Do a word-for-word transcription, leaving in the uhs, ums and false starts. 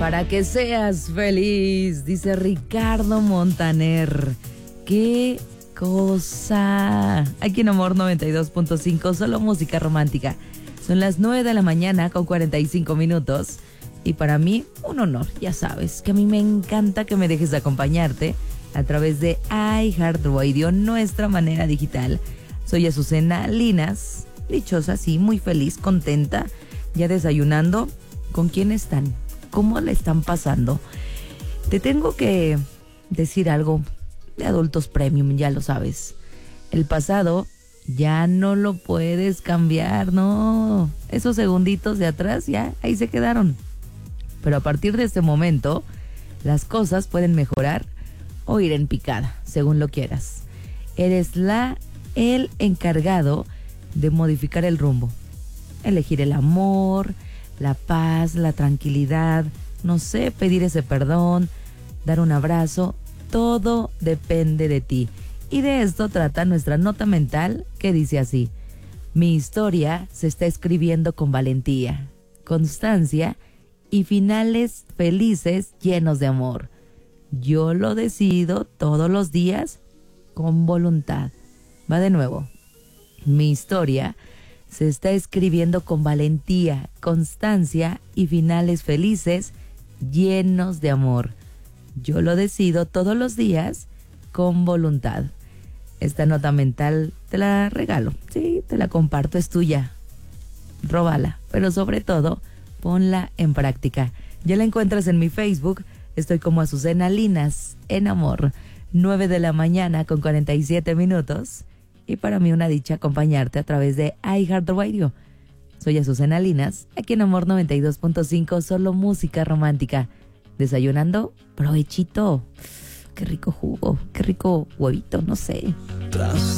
Para que seas feliz, dice Ricardo Montaner. ¡Qué cosa! Aquí en Amor noventa y dos punto cinco, solo música romántica. Son las nueve de la mañana con cuarenta y cinco minutos. Y para mí, un honor, ya sabes, que a mí me encanta que me dejes acompañarte a través de iHeartRadio, nuestra manera digital. Soy Azucena Linas, dichosa, sí, muy feliz, contenta, ya desayunando. ¿Con quién están? ¿Cómo le están pasando? Te tengo que decir algo de adultos premium, ya lo sabes. El pasado ya no lo puedes cambiar, no. Esos segunditos de atrás ya ahí se quedaron. Pero a partir de este momento, las cosas pueden mejorar o ir en picada, según lo quieras. Eres la, el encargado de modificar el rumbo. Elegir el amor, la paz, la tranquilidad, no sé, pedir ese perdón, dar un abrazo, todo depende de ti. Y de esto trata nuestra nota mental, que dice así: mi historia se está escribiendo con valentía, constancia y finales felices llenos de amor. Yo lo decido todos los días con voluntad. Va de nuevo. Mi historia se está escribiendo con valentía, constancia y finales felices llenos de amor. Yo lo decido todos los días con voluntad. Esta nota mental te la regalo, sí, te la comparto, es tuya. Róbala, pero sobre todo, ponla en práctica. Ya la encuentras en mi Facebook, estoy como Azucena Linas, en Amor, nueve de la mañana con cuarenta y siete minutos. Y para mí una dicha acompañarte a través de iHeartRadio. Soy Azucena Linas, aquí en Amor noventa y dos punto cinco, solo música romántica. Desayunando, provechito. Qué rico jugo, qué rico huevito, no sé. Tras